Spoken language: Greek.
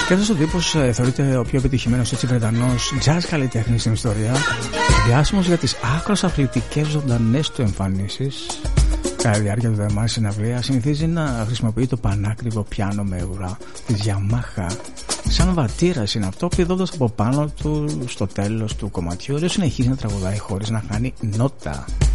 Και αυτός ο τύπος θεωρείται ο πιο επιτυχημένος έτσι Βρετανός jazz καλλιτέχνης στην ιστορία, διάσημος για τις άκρως αθλητικές ζωντανές του εμφανίσεις. Κατά τη διάρκεια του δεμάς συναυλία συνηθίζει να χρησιμοποιεί το πανάκριβο πιάνο με ουρά της Yamaha. Σαν βατήρας είναι αυτό, πηδώντας από πάνω του στο τέλος του κομματιού, ενώ συνεχίζει να τραγουδάει χωρίς να χάνει νότα.